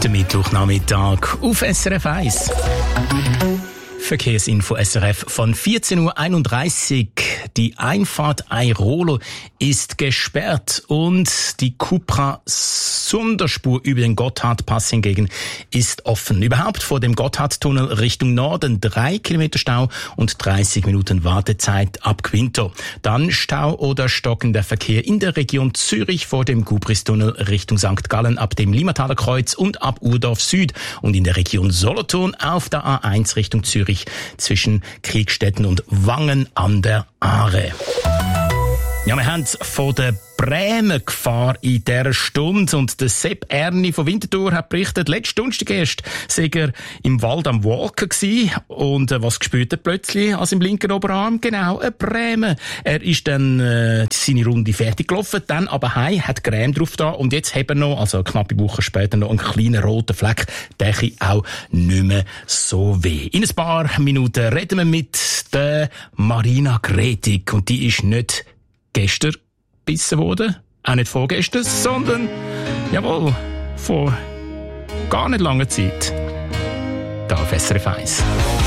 Der Mittwochnachmittag auf SRF 1. Verkehrsinfo SRF von 14.31 Uhr. Die Einfahrt Airolo ist gesperrt und die Cupra-Sonderspur über den Gotthardpass hingegen ist offen. Überhaupt vor dem Gotthardtunnel Richtung Norden 3 Kilometer Stau und 30 Minuten Wartezeit ab Quinto. Dann Stau oder stockender Verkehr in der Region Zürich vor dem Gubristunnel Richtung St. Gallen ab dem Limmataler Kreuz und ab Urdorf Süd und in der Region Solothurn auf der A1 Richtung Zürich zwischen Kriegstetten und Wangen an der Aare. Ja, wir haben von der Bremen-Gefahr in dieser Stunde und der Sepp Erni von Winterthur hat berichtet, letzten Donnerstag erst sei er im Wald am Walken gsi und was gespürt er plötzlich an seinem linken Oberarm? Genau, eine Bremen. Er ist dann seine Runde fertig gelaufen, dann aber heim, hat Creme drauf da und jetzt hat er noch, also eine knappe Woche später, noch einen kleinen roten Fleck, der auch nicht mehr so weh. In ein paar Minuten reden wir mit der Marina Gretig und die ist nicht gestern gebissen worden, auch nicht vorgestern, sondern, jawohl, vor gar nicht langer Zeit. Da auf SRF 1.